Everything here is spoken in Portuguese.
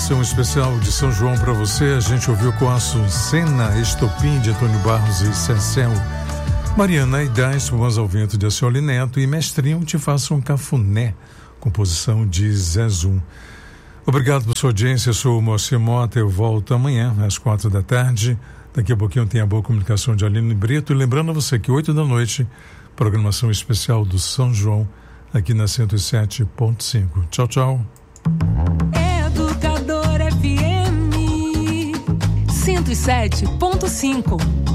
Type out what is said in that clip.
programação especial de São João para você. A gente ouviu com Açucena, Estopim de Antônio Barros e Cecel, Mariana Aidá, Espumas ao Vento de Acioli Neto e Mestrinho, Te Faço um Cafuné, composição de Zezum. Obrigado por sua audiência, eu sou o Moacir Mota, eu volto amanhã às 4 da tarde. Daqui a pouquinho tem a boa comunicação de Aline Brito. E lembrando a você que 8 da noite, programação especial do São João, aqui na 107.5. Tchau, tchau. Educador FM 107.5